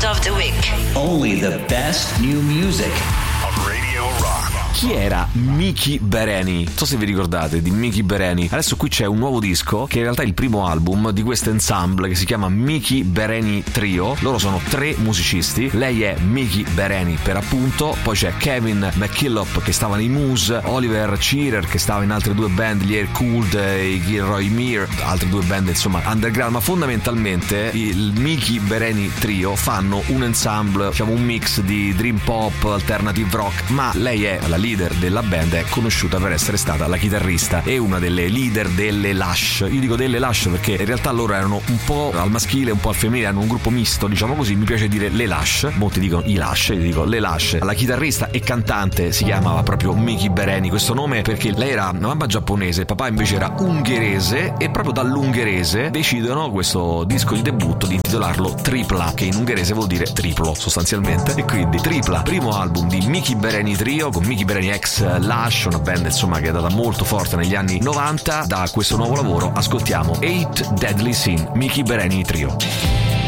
Sound of the Week. Only the best new music. Radio Rock. Chi era Miki Bereni? Non so se vi ricordate di Miki Bereni. Adesso qui c'è un nuovo disco che in realtà è il primo album di questo ensemble che si chiama Miki Bereni Trio. Loro sono 3 musicisti. Lei è Miki Bereni per appunto. Poi c'è Kevin McKillop che stava nei Muse, Oliver Shearer che stava in altre 2 band, gli Air Cooled e i Gilroy Meir, altre 2 band insomma underground. Ma fondamentalmente il Miki Bereni Trio fanno un ensemble, diciamo un mix di dream pop, alternative rock. Ma lei è la leader della band, è conosciuta per essere stata la chitarrista e una delle leader delle Lush. Io dico delle Lush perché in realtà loro erano un po' al maschile, un po' al femminile, hanno un gruppo misto, diciamo così. Mi piace dire le Lush, molti dicono i Lush, io dico le Lush. La chitarrista e cantante si chiamava proprio Miki Bereni, questo nome perché lei era una mamma giapponese, il papà invece era ungherese, e proprio dall'ungherese decidono questo disco di debutto di intitolarlo Tripla, che in ungherese vuol dire triplo sostanzialmente, e quindi Tripla, primo album di Miki Bereni Trio con Miki Bereni ex Lush, una band insomma che è andata molto forte negli anni 90. Da questo nuovo lavoro ascoltiamo 8 Deadly Sin, Miki Bereni Trio.